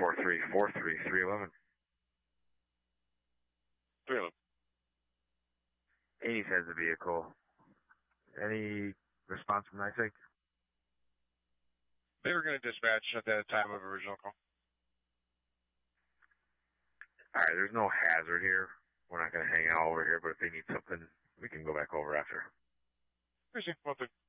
4343-311. 311. 80 says the vehicle. Any response from NYSEG? They were going to dispatch at the time of original call. Alright, there's no hazard here. We're not going to hang out over here, but if they need something, we can go back over after. Appreciate it. Well,